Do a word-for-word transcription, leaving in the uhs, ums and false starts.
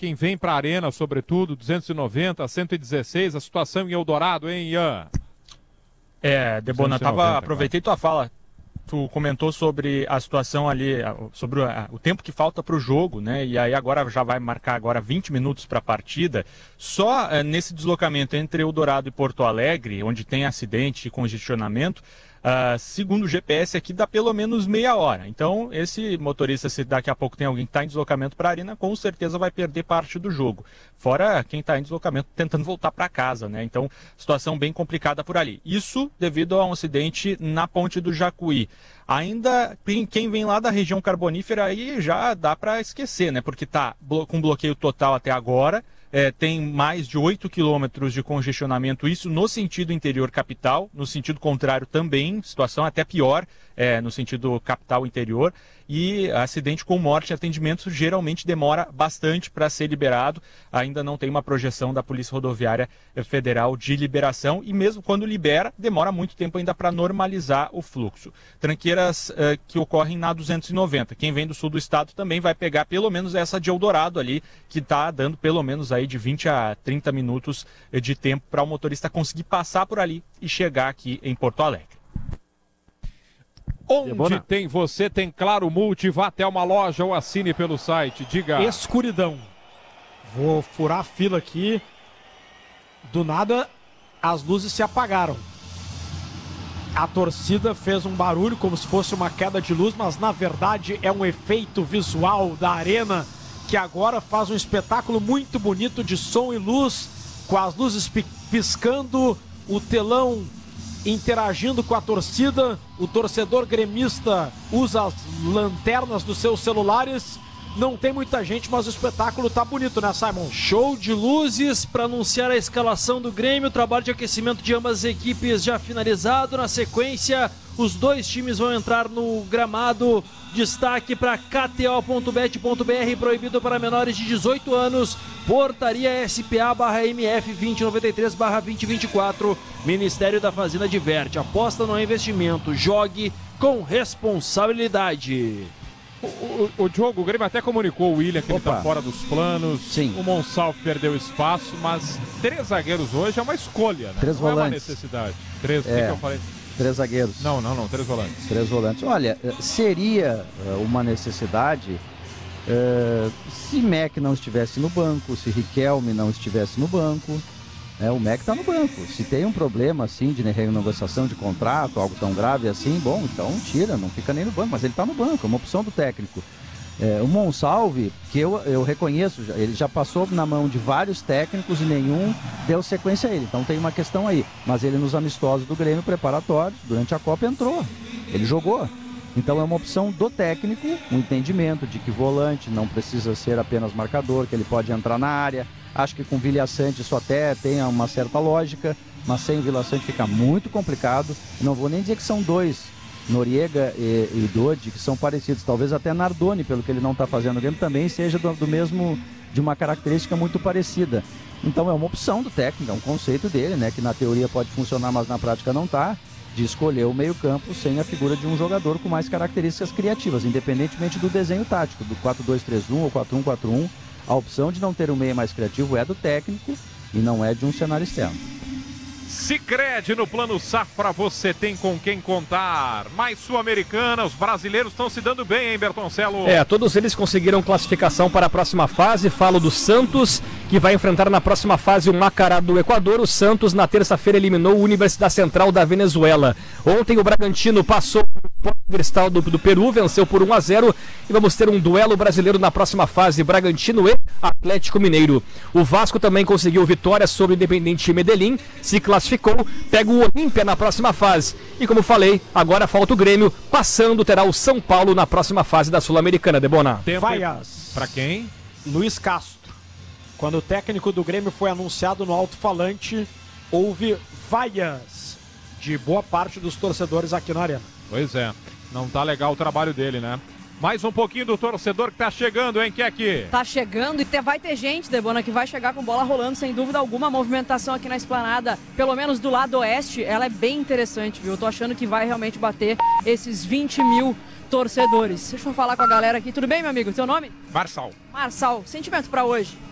quem vem para a Arena, sobretudo, duzentos e noventa, cento e dezesseis, a situação em Eldorado, hein, Ian? É, Debona, tava, aproveitei tua fala. Tu comentou sobre a situação ali, sobre o, o tempo que falta para o jogo, né? E aí agora já vai marcar agora vinte minutos para a partida. Só é, nesse deslocamento entre Eldorado e Porto Alegre, onde tem acidente e congestionamento, Uh, segundo o G P S aqui, dá pelo menos meia hora. Então, esse motorista, se daqui a pouco tem alguém que está em deslocamento para a Arena, com certeza vai perder parte do jogo. Fora quem está em deslocamento tentando voltar para casa, né? Então, situação bem complicada por ali. Isso devido a um acidente na ponte do Jacuí. Ainda quem vem lá da região carbonífera aí já dá para esquecer, né? Porque está com bloqueio total até agora. É, tem mais de oito quilômetros de congestionamento, isso no sentido interior capital, no sentido contrário também, situação até pior, é, no sentido capital interior, e acidente com morte e atendimento geralmente demora bastante para ser liberado, ainda não tem uma projeção da Polícia Rodoviária Federal de liberação, e mesmo quando libera, demora muito tempo ainda para normalizar o fluxo. Tranqueiras é, que ocorrem na duzentos e noventa, quem vem do sul do estado também vai pegar pelo menos essa de Eldorado ali, que está dando pelo menos aí de vinte a trinta minutos de tempo para o motorista conseguir passar por ali e chegar aqui em Porto Alegre. Onde Debona. Tem você, tem Claro Multi, vá até uma loja ou assine pelo site, diga. Escuridão. Vou furar a fila aqui. Do nada, as luzes se apagaram. A torcida fez um barulho como se fosse uma queda de luz, mas na verdade é um efeito visual da arena que agora faz um espetáculo muito bonito de som e luz, com as luzes piscando, o telão interagindo com a torcida, o torcedor gremista usa as lanternas dos seus celulares. Não tem muita gente, mas o espetáculo tá bonito, né, Simon? Show de luzes para anunciar a escalação do Grêmio. O trabalho de aquecimento de ambas as equipes já finalizado. Na sequência, os dois times vão entrar no gramado. Destaque para K T O ponto bet ponto B R, proibido para menores de dezoito anos. Portaria S P A barra M F vinte noventa e três barra vinte vinte e quatro. Ministério da Fazenda adverte. Aposta não é investimento. Jogue com responsabilidade. O, o, o Diogo, o Grêmio até comunicou o William que Opa. ele tá fora dos planos. Sim. O Monsalvo perdeu espaço, mas três zagueiros hoje é uma escolha, né? Três não volantes. é uma necessidade. Três, o é. que, que eu falei? Três zagueiros. Não, não, não, três volantes. Três volantes. Olha, seria uma necessidade uh, se Mac não estivesse no banco, se Riquelme não estivesse no banco. É, o Mac está no banco. Se tem um problema assim de renegociação de contrato, algo tão grave assim, bom, então tira, não fica nem no banco, mas ele está no banco, é uma opção do técnico. É, o Monsalve, que eu, eu reconheço, ele já passou na mão de vários técnicos e nenhum deu sequência a ele, então tem uma questão aí. Mas ele nos amistosos do Grêmio preparatórios, durante a Copa entrou, ele jogou. Então é uma opção do técnico, um entendimento de que volante não precisa ser apenas marcador, que ele pode entrar na área. Acho que com Vilha Sante isso até tem uma certa lógica, mas sem Vilha Sante fica muito complicado. Não vou nem dizer que são dois, Noriega e, e Dodi, que são parecidos. Talvez até Nardoni, pelo que ele não está fazendo no Grêmio, também seja do, do mesmo, de uma característica muito parecida. Então é uma opção do técnico, é um conceito dele, né, que na teoria pode funcionar, mas na prática não está, de escolher o meio-campo sem a figura de um jogador com mais características criativas, independentemente do desenho tático, do quatro dois três um ou quatro um quatro um. A opção de não ter um meio mais criativo é do técnico e não é de um cenário externo. Sicredi, no Plano Safra você tem com quem contar. Mais Sul-Americana, os brasileiros estão se dando bem, hein, Bertoncelo? É, todos eles conseguiram classificação para a próxima fase. Falo do Santos, que vai enfrentar na próxima fase o Macará do Equador. O Santos, na terça-feira, eliminou o Universidade Central da Venezuela. Ontem, o Bragantino passou o Cristal do, do Peru, venceu por um a zero. E vamos ter um duelo brasileiro na próxima fase, Bragantino e Atlético Mineiro. O Vasco também conseguiu vitória sobre o Independente Medellín, se classificou, pega o Olímpia na próxima fase. E como falei, agora falta o Grêmio, passando terá o São Paulo na próxima fase da Sul-Americana, Debona. Vaias. Pra quem? Luiz Castro. Quando o técnico do Grêmio foi anunciado no alto-falante, houve vaias de boa parte dos torcedores aqui na Arena. Pois é, não tá legal o trabalho dele, né? Mais um pouquinho do torcedor que tá chegando, hein, Keki? Tá chegando e te, vai ter gente, Debona, que vai chegar com bola rolando, sem dúvida alguma. A movimentação aqui na esplanada, pelo menos do lado oeste, ela é bem interessante, viu? Eu tô achando que vai realmente bater esses vinte mil torcedores. Deixa eu falar com a galera aqui. Tudo bem, meu amigo? Teu nome? Marçal. Marçal, sentimento pra hoje?